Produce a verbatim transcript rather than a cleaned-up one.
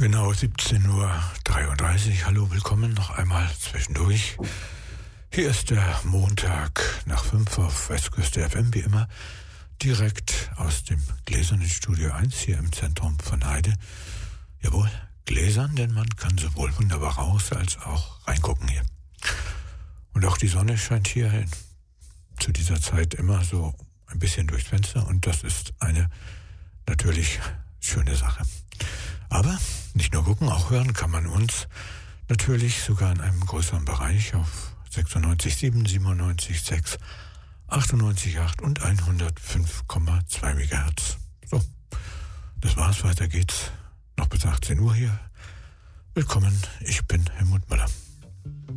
Genau, siebzehn Uhr dreiunddreißig. Hallo, willkommen noch einmal zwischendurch. Hier ist der Montag nach fünf auf Westküste F M, wie immer, direkt aus dem Gläsernen Studio eins hier im Zentrum von Heide. Jawohl, gläsern, denn man kann sowohl wunderbar raus als auch reingucken hier. Und auch die Sonne scheint hier in, zu dieser Zeit immer so ein bisschen durchs Fenster und das ist eine natürlich schöne Sache. Aber nicht nur gucken, auch hören kann man uns natürlich sogar in einem größeren Bereich auf sechsundneunzig Komma sieben, siebenundneunzig Komma sechs, achtundneunzig Komma acht und hundertfünf Komma zwei Megahertz. So, das war's, weiter geht's. Noch bis achtzehn Uhr hier. Willkommen, ich bin Helmut Müller.